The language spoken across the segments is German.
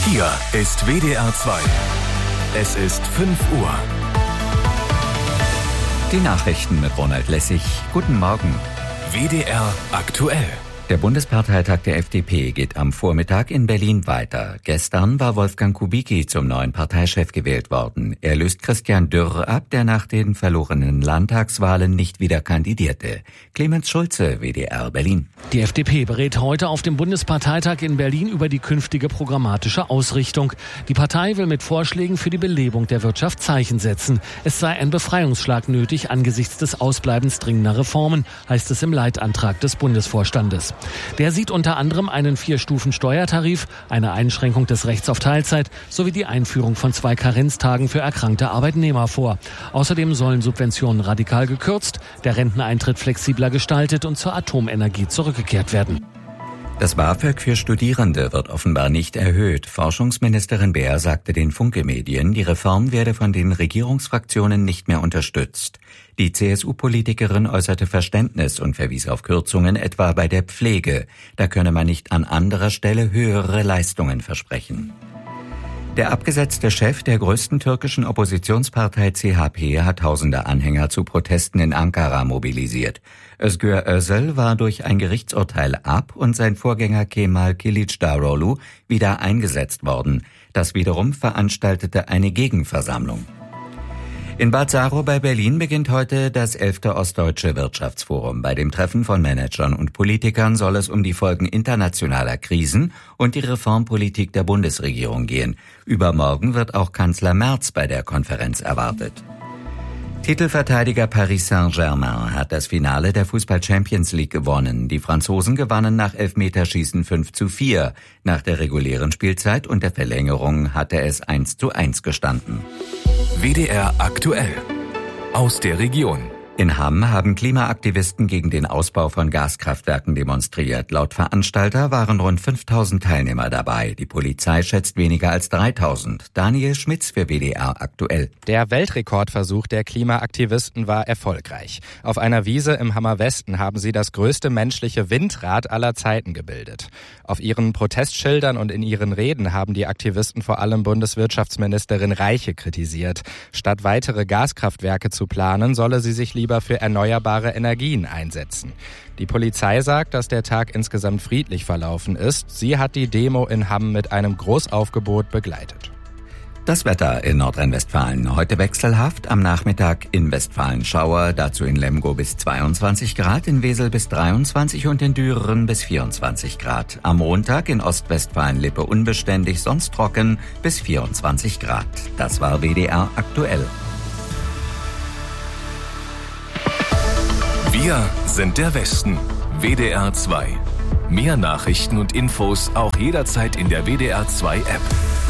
Hier ist WDR 2. Es ist 5 Uhr. Die Nachrichten mit Ronald Lessig. Guten Morgen. WDR aktuell. Der Bundesparteitag der FDP geht am Vormittag in Berlin weiter. Gestern war Wolfgang Kubicki zum neuen Parteichef gewählt worden. Er löst Christian Dürr ab, der nach den verlorenen Landtagswahlen nicht wieder kandidierte. Clemens Schulze, WDR Berlin. Die FDP berät heute auf dem Bundesparteitag in Berlin über die künftige programmatische Ausrichtung. Die Partei will mit Vorschlägen für die Belebung der Wirtschaft Zeichen setzen. Es sei ein Befreiungsschlag nötig angesichts des Ausbleibens dringender Reformen, heißt es im Leitantrag des Bundesvorstandes. Der sieht unter anderem einen 4-Stufen-Steuertarif, eine Einschränkung des Rechts auf Teilzeit sowie die Einführung von 2 Karenztagen für erkrankte Arbeitnehmer vor. Außerdem sollen Subventionen radikal gekürzt, der Renteneintritt flexibler gestaltet und zur Atomenergie zurückgekehrt werden. Das BAföG für Studierende wird offenbar nicht erhöht. Forschungsministerin Beer sagte den Funke-Medien, die Reform werde von den Regierungsfraktionen nicht mehr unterstützt. Die CSU-Politikerin äußerte Verständnis und verwies auf Kürzungen etwa bei der Pflege. Da könne man nicht an anderer Stelle höhere Leistungen versprechen. Der abgesetzte Chef der größten türkischen Oppositionspartei CHP hat tausende Anhänger zu Protesten in Ankara mobilisiert. Özgür Özel war durch ein Gerichtsurteil ab und sein Vorgänger Kemal Kılıçdaroğlu wieder eingesetzt worden. Das wiederum veranstaltete eine Gegenversammlung. In Bad Saro bei Berlin beginnt heute das 11. Ostdeutsche Wirtschaftsforum. Bei dem Treffen von Managern und Politikern soll es um die Folgen internationaler Krisen und die Reformpolitik der Bundesregierung gehen. Übermorgen wird auch Kanzler Merz bei der Konferenz erwartet. Titelverteidiger Paris Saint-Germain hat das Finale der Fußball-Champions League gewonnen. Die Franzosen gewannen nach Elfmeterschießen 5:4. Nach der regulären Spielzeit und der Verlängerung hatte es 1:1 gestanden. WDR aktuell. Aus der Region. In Hamm haben Klimaaktivisten gegen den Ausbau von Gaskraftwerken demonstriert. Laut Veranstalter waren rund 5.000 Teilnehmer dabei. Die Polizei schätzt weniger als 3.000. Daniel Schmitz für WDR aktuell. Der Weltrekordversuch der Klimaaktivisten war erfolgreich. Auf einer Wiese im Hammer Westen haben sie das größte menschliche Windrad aller Zeiten gebildet. Auf ihren Protestschildern und in ihren Reden haben die Aktivisten vor allem Bundeswirtschaftsministerin Reiche kritisiert. Statt weitere Gaskraftwerke zu planen, solle sie sich lieber für erneuerbare Energien einsetzen. Die Polizei sagt, dass der Tag insgesamt friedlich verlaufen ist. Sie hat die Demo in Hamm mit einem Großaufgebot begleitet. Das Wetter in Nordrhein-Westfalen. Heute wechselhaft, am Nachmittag in Westfalen Schauer, dazu in Lemgo bis 22 Grad, in Wesel bis 23 und in Düren bis 24 Grad. Am Montag in Ostwestfalen-Lippe unbeständig, sonst trocken bis 24 Grad. Das war WDR aktuell. Wir sind der Westen. WDR 2. Mehr Nachrichten und Infos auch jederzeit in der WDR 2 App.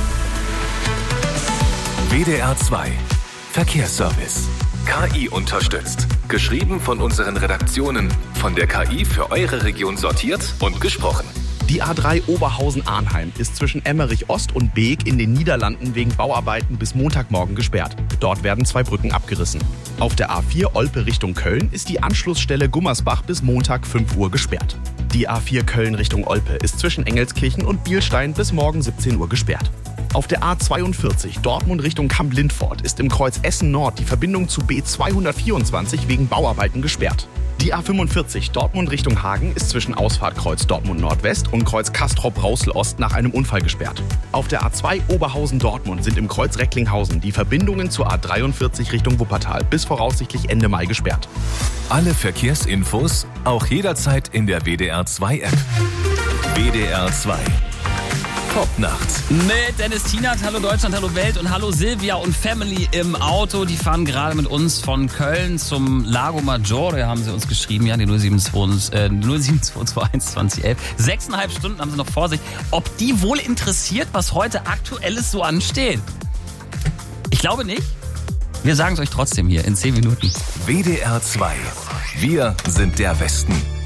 WDR 2. Verkehrsservice. KI unterstützt. Geschrieben von unseren Redaktionen. Von der KI für eure Region sortiert und gesprochen. Die A3 Oberhausen-Arnheim ist zwischen Emmerich Ost und Beek in den Niederlanden wegen Bauarbeiten bis Montagmorgen gesperrt. Dort werden 2 Brücken abgerissen. Auf der A4 Olpe Richtung Köln ist die Anschlussstelle Gummersbach bis Montag 5 Uhr gesperrt. Die A4 Köln Richtung Olpe ist zwischen Engelskirchen und Bielstein bis morgen 17 Uhr gesperrt. Auf der A42 Dortmund Richtung Kamp-Lindfort ist im Kreuz Essen Nord die Verbindung zu B224 wegen Bauarbeiten gesperrt. Die A45 Dortmund Richtung Hagen ist zwischen Ausfahrt Kreuz Dortmund Nordwest und Kreuz Castrop-Rauxel Ost nach einem Unfall gesperrt. Auf der A2 Oberhausen-Dortmund sind im Kreuz Recklinghausen die Verbindungen zur A43 Richtung Wuppertal bis voraussichtlich Ende Mai gesperrt. Alle Verkehrsinfos auch jederzeit in der WDR 2 App. WDR 2. Popnacht. Mit Dennis Tienert, hallo Deutschland, hallo Welt und hallo Silvia und Family im Auto. Die fahren gerade mit uns von Köln zum Lago Maggiore, haben sie uns geschrieben, ja, die 07221 2011. 6,5 Stunden haben sie noch vor sich. Ob die wohl interessiert, was heute Aktuelles so ansteht? Ich glaube nicht. Wir sagen es euch trotzdem hier in 10 Minuten. WDR 2. Wir sind der Westen.